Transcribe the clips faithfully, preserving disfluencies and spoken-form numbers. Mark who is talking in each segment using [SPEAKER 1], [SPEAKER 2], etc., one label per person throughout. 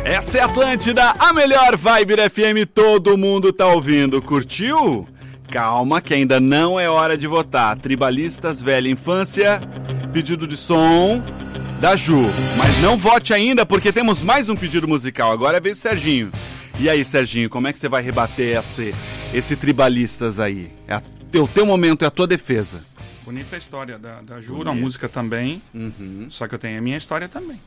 [SPEAKER 1] Essa é a Atlântida, a melhor vibe da F M, todo mundo tá ouvindo. Curtiu? Calma que ainda não é hora de votar. Tribalistas, velha infância, pedido de som da Ju. Mas não vote ainda porque temos mais um pedido musical. Agora veio o Serginho. E aí, Serginho, como é que você vai rebater esse, esse Tribalistas aí? É a, o teu momento, é a tua defesa.
[SPEAKER 2] Bonita a história da, da Ju, a música também. Uhum. Só que eu tenho a minha história também.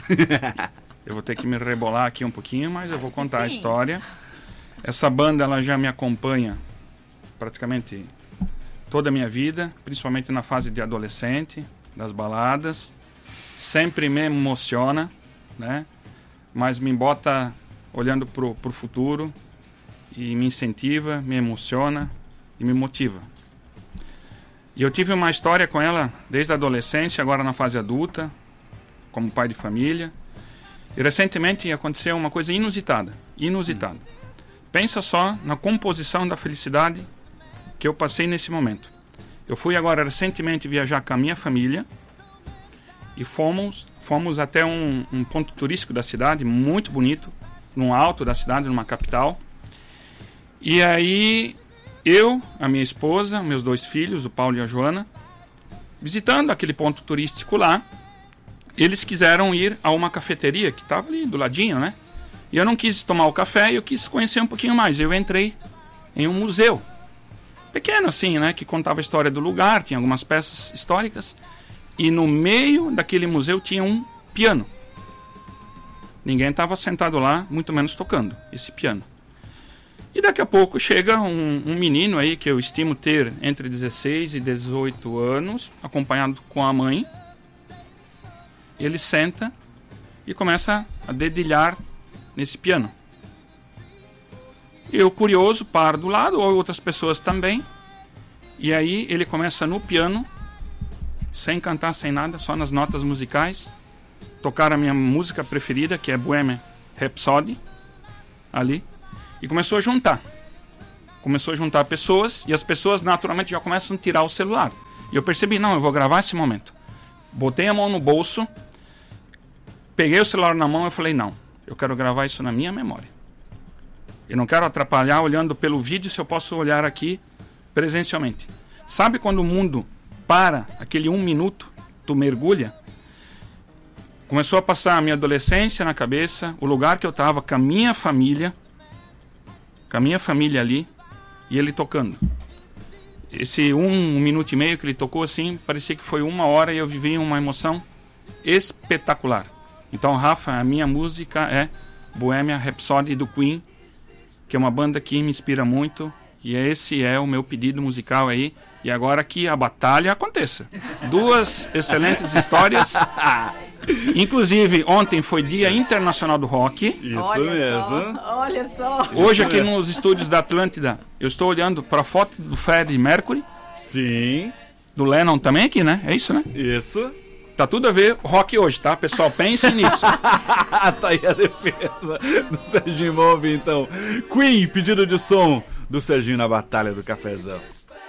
[SPEAKER 2] Eu vou ter que me rebolar aqui um pouquinho, mas eu vou contar a história. Essa banda, ela já me acompanha praticamente toda a minha vida, principalmente na fase de adolescente, das baladas. Sempre me emociona, né? Mas me bota olhando pro, pro futuro e me incentiva, me emociona e me motiva. E eu tive uma história com ela desde a adolescência, agora na fase adulta, como pai de família. E recentemente aconteceu uma coisa inusitada, inusitada. Pensa só na composição da felicidade que eu passei nesse momento. Eu fui agora recentemente viajar com a minha família e fomos, fomos até um, um ponto turístico da cidade, muito bonito, no alto da cidade, numa capital. E aí eu, a minha esposa, meus dois filhos, o Paulo e a Joana, visitando aquele ponto turístico lá, eles quiseram ir a uma cafeteria que estava ali do ladinho, né? E eu não quis tomar o café e eu quis conhecer um pouquinho mais. Eu entrei em um museu, pequeno assim, né? Que contava a história do lugar, tinha algumas peças históricas. E no meio daquele museu tinha um piano. Ninguém estava sentado lá, muito menos tocando esse piano. E daqui a pouco chega um, um menino aí que eu estimo ter entre dezesseis e dezoito anos, acompanhado com a mãe. Ele senta e começa a dedilhar nesse piano. Eu, curioso, paro do lado, ou outras pessoas também. E aí ele começa no piano, sem cantar, sem nada, só nas notas musicais, tocar a minha música preferida, que é Bohemian Rhapsody, ali. E começou a juntar. Começou a juntar pessoas, e as pessoas naturalmente já começam a tirar o celular. E eu percebi, não, eu vou gravar esse momento. Botei a mão no bolso, peguei o celular na mão e falei, não, eu quero gravar isso na minha memória. Eu não quero atrapalhar olhando pelo vídeo se eu posso olhar aqui presencialmente. Sabe quando o mundo para, aquele um minuto, tu mergulha? Começou a passar a minha adolescência na cabeça, o lugar que eu estava com a minha família, com a minha família ali, e ele tocando. Esse um, um minuto e meio que ele tocou assim, parecia que foi uma hora e eu vivi uma emoção espetacular. Então, Rafa, a minha música é Bohemian Rhapsody do Queen, que é uma banda que me inspira muito, e esse é o meu pedido musical aí. E agora que a batalha aconteça. Duas excelentes histórias. Inclusive, ontem foi Dia Internacional do Rock.
[SPEAKER 1] Isso
[SPEAKER 3] olha
[SPEAKER 1] mesmo.
[SPEAKER 3] Só, olha só.
[SPEAKER 2] Hoje aqui nos estúdios da Atlântida, eu estou olhando para a foto do Freddie Mercury.
[SPEAKER 1] Sim.
[SPEAKER 2] Do Lennon também aqui, né? É isso, né?
[SPEAKER 1] Isso.
[SPEAKER 2] Tá tudo a ver rock hoje, tá? Pessoal, pense nisso.
[SPEAKER 1] Tá aí a defesa do Serginho. Vamos ouvir então Queen, pedido de som do Serginho na Batalha do Cafezão.